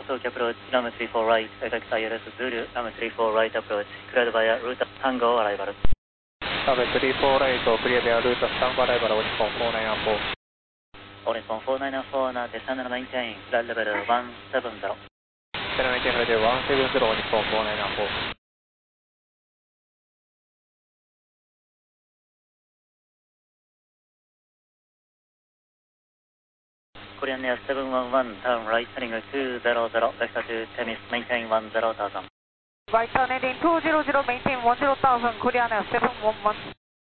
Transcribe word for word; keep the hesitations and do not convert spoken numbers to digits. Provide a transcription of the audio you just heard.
Tokyo approach, runway three four right, contact I L S Zulu, runway three four right approach, cleared via route Tango arrival. runway three four right, clear via route Tango arrival, Nippon four nine one four. Nippon four nine one four, now descend and maintain, flight level one seven zero. Descend and maintain flight level one seven zero, Nippon four nine one four. Korean Air seven one one, turn right, heading two zero zero, vector to Temis, maintain one zero thousand. Right turn heading two zero zero, maintain one zero thousand, Korean Air seven one one.